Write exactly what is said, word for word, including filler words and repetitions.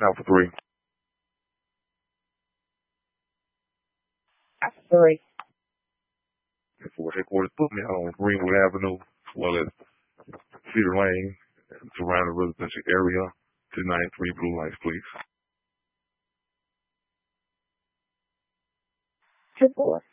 Alpha three. Alpha three. For headquarters, put me on Greenwood Avenue, as well as Cedar Lane, and surrounding residential area. two ninety-three Blue Lights, please. Two four.